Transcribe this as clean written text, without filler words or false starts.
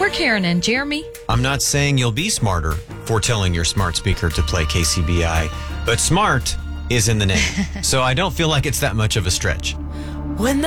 for Karen and Jeremy. I'm not saying you'll be smarter for telling your smart speaker to play KCBI, but smart is in the name. So I don't feel like it's that much of a stretch. When the